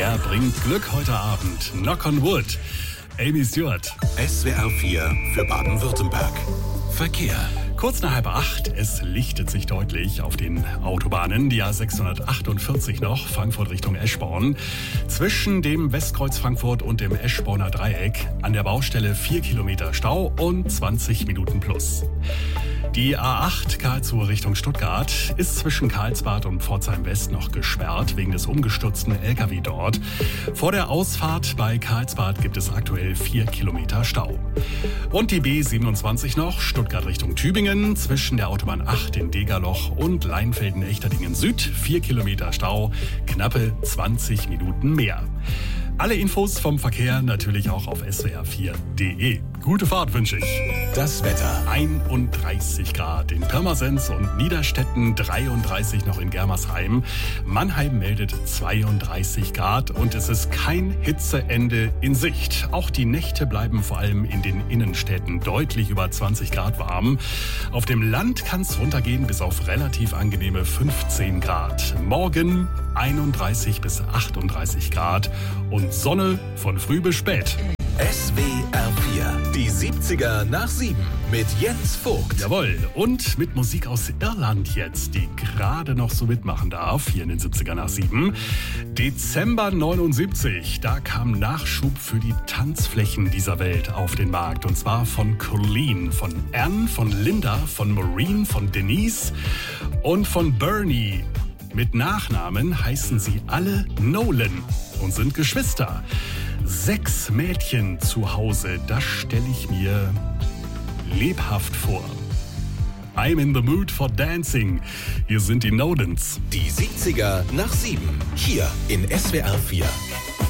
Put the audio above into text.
Wer bringt Glück heute Abend? Knock on Wood. Amy Stewart. SWR 4 für Baden-Württemberg. Verkehr. Kurz nach 7:30, es lichtet sich deutlich auf den Autobahnen. Die A648 noch, Frankfurt Richtung Eschborn. Zwischen dem Westkreuz Frankfurt und dem Eschborner Dreieck an der Baustelle 4 Kilometer Stau und 20 Minuten plus. Die A8 Karlsruhe Richtung Stuttgart ist zwischen Karlsbad und Pforzheim West noch gesperrt wegen des umgestürzten LKW dort. Vor der Ausfahrt bei Karlsbad gibt es aktuell 4 Kilometer Stau. Und die B27 noch, Stuttgart Richtung Tübingen, zwischen der Autobahn 8 in Degerloch und Leinfelden-Echterdingen Süd, 4 Kilometer Stau, knappe 20 Minuten mehr. Alle Infos vom Verkehr natürlich auch auf swr4.de. Gute Fahrt wünsche ich. Das Wetter. 31 Grad in Pirmasens und Niederstetten, 33 noch in Germersheim. Mannheim meldet 32 Grad und es ist kein Hitzeende in Sicht. Auch die Nächte bleiben vor allem in den Innenstädten deutlich über 20 Grad warm. Auf dem Land kann es runtergehen bis auf relativ angenehme 15 Grad. Morgen 31 bis 38 Grad und Sonne von früh bis spät. SWR 4, die 70er nach 7 mit Jens Vogt. Jawohl, und mit Musik aus Irland jetzt, die gerade noch so mitmachen darf, hier in den 70er nach 7. Dezember 79, da kam Nachschub für die Tanzflächen dieser Welt auf den Markt. Und zwar von Colleen, von Anne, von Linda, von Maureen, von Denise und von Bernie. Mit Nachnamen heißen sie alle Nolan und sind Geschwister. 6 Mädchen zu Hause, das stelle ich mir lebhaft vor. I'm in the mood for dancing. Hier sind die Nolans. Die 70er nach 7, hier in SWR 4.